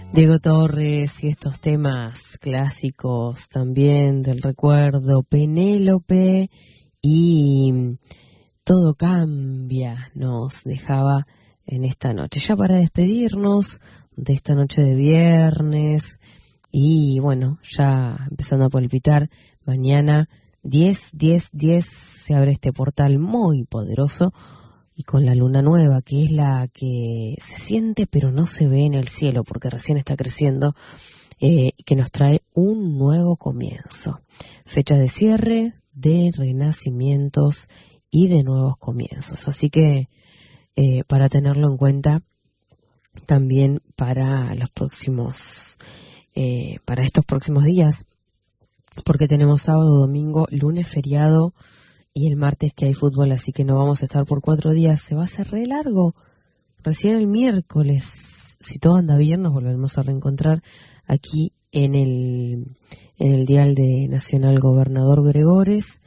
Diego Torres y estos temas clásicos también del recuerdo, Penélope y Todo Cambia, nos dejaba en esta noche. Ya para despedirnos de esta noche de viernes y bueno, ya empezando a palpitar, mañana 10 se abre este portal muy poderoso y con la luna nueva, que es la que se siente pero no se ve en el cielo porque recién está creciendo, que nos trae un nuevo comienzo. Fecha de cierre, de renacimientos y de nuevos comienzos. Así que para tenerlo en cuenta también para los próximos, para estos próximos días, porque tenemos sábado, domingo, lunes feriado y el martes que hay fútbol, así que no vamos a estar por 4 días. Se va a hacer re largo. Recién el miércoles, si todo anda bien, nos volveremos a reencontrar aquí en el dial de Nacional Gobernador Gregores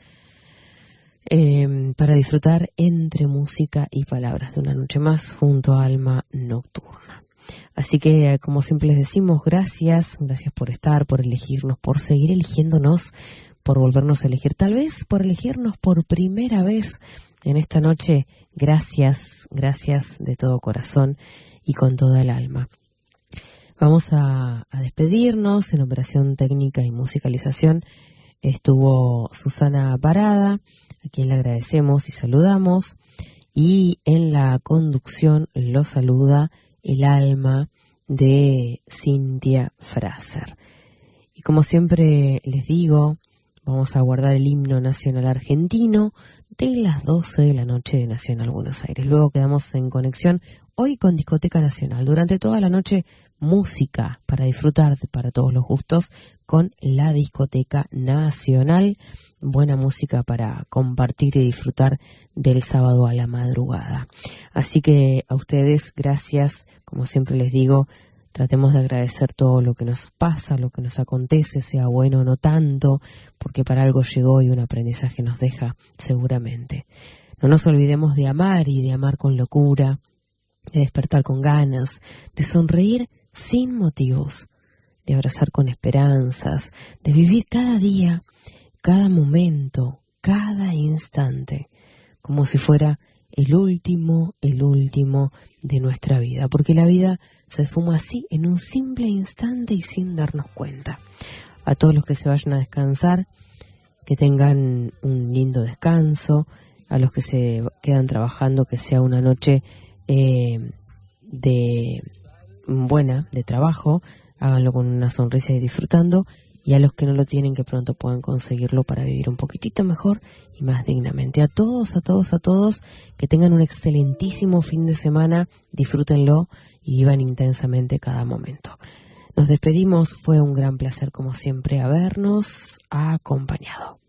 para disfrutar entre música y palabras de una noche más junto a Alma Nocturna. Así que, como siempre les decimos, gracias por estar, por elegirnos, por seguir eligiéndonos, por volvernos a elegir, tal vez por elegirnos por primera vez en esta noche. Gracias de todo corazón y con toda el alma. Vamos a despedirnos. En operación técnica y musicalización estuvo Susana Parada, a quien le agradecemos y saludamos, y en la conducción lo saluda el alma de Cintia Fraser. Y como siempre les digo, vamos a guardar el himno nacional argentino de las 12 de la noche de Nacional Buenos Aires. Luego quedamos en conexión hoy con Discoteca Nacional. Durante toda la noche, música para disfrutar para todos los gustos con la Discoteca Nacional. Buena música para compartir y disfrutar del sábado a la madrugada. Así que a ustedes, gracias. Como siempre les digo, tratemos de agradecer todo lo que nos pasa, lo que nos acontece, sea bueno o no tanto, porque para algo llegó y un aprendizaje nos deja seguramente. No nos olvidemos de amar y de amar con locura, de despertar con ganas, de sonreír sin motivos, de abrazar con esperanzas, de vivir cada día, cada momento, cada instante, como si fuera el último de nuestra vida, porque la vida se esfuma así en un simple instante y sin darnos cuenta. A todos los que se vayan a descansar, que tengan un lindo descanso. A los que se quedan trabajando, que sea una noche buena de trabajo, háganlo con una sonrisa y disfrutando. Y a los que no lo tienen, que pronto puedan conseguirlo para vivir un poquitito mejor y más dignamente. A todos, que tengan un excelentísimo fin de semana, disfrútenlo y vivan intensamente cada momento. Nos despedimos, fue un gran placer como siempre habernos acompañado.